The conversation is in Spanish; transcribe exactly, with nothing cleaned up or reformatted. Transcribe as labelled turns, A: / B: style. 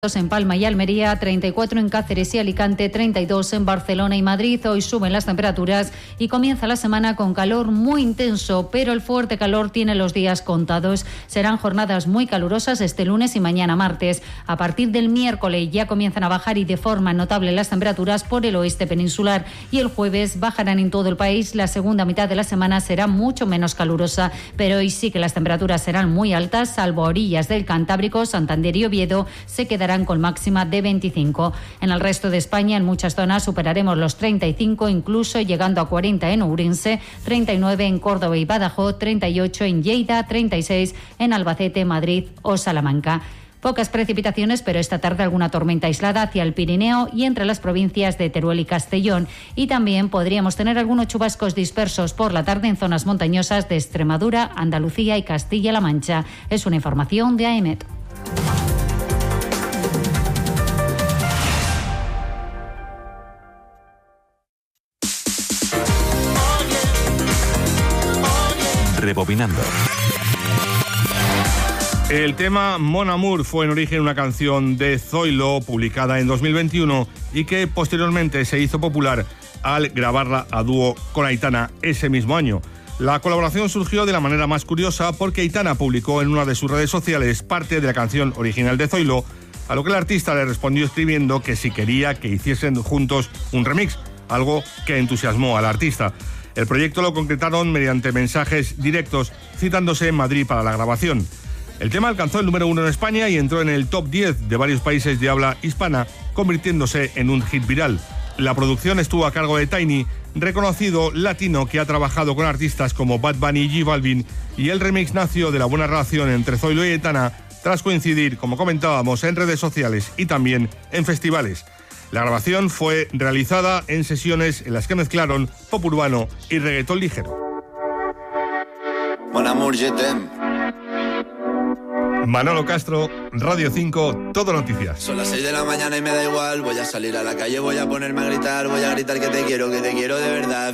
A: En Palma y Almería, treinta y cuatro en Cáceres y Alicante, treinta y dos en Barcelona y Madrid. Hoy suben las temperaturas y comienza la semana con calor muy intenso, pero el fuerte calor tiene los días contados. Serán jornadas muy calurosas este lunes y mañana martes. A partir del miércoles ya comienzan a bajar y de forma notable las temperaturas por el oeste peninsular, y el jueves bajarán en todo el país. La segunda mitad de la semana será mucho menos calurosa, pero hoy sí que las temperaturas serán muy altas, salvo a orillas del Cantábrico, Santander y Oviedo se quedarán con máxima de veinticinco. En el resto de España, en muchas zonas superaremos los treinta y cinco, incluso llegando a cuarenta en Ourense, treinta y nueve en Córdoba y Badajoz, treinta y ocho en Lleida, treinta y seis en Albacete, Madrid o Salamanca. Pocas precipitaciones, pero esta tarde alguna tormenta aislada hacia el Pirineo y entre las provincias de Teruel y Castellón. Y también podríamos tener algunos chubascos dispersos por la tarde en zonas montañosas de Extremadura, Andalucía y Castilla-La Mancha. Es una información de AEMET.
B: Rebobinando.
C: El tema Mon Amour fue en origen una canción de Zoilo publicada en dos mil veintiuno y que posteriormente se hizo popular al grabarla a dúo con Aitana ese mismo año. La colaboración surgió de la manera más curiosa porque Aitana publicó en una de sus redes sociales parte de la canción original de Zoilo, a lo que el artista le respondió escribiendo que si quería que hiciesen juntos un remix, algo que entusiasmó al artista. El proyecto lo concretaron mediante mensajes directos, citándose en Madrid para la grabación. El tema alcanzó el número uno en España y entró en el top diez de varios países de habla hispana, convirtiéndose en un hit viral. La producción estuvo a cargo de Tiny, reconocido latino que ha trabajado con artistas como Bad Bunny y J Balvin, y el remix nació de la buena relación entre Zoilo y Aitana tras coincidir, como comentábamos, en redes sociales y también en festivales. La grabación fue realizada en sesiones en las que mezclaron pop urbano y reggaetón ligero.
D: Mon amour, je t'aime.
C: Manolo Castro, Radio cinco, Todo Noticias.
D: Son las seis de la mañana y me da igual. Voy a salir a la calle, voy a ponerme a gritar. Voy a gritar que te quiero, que te quiero de verdad.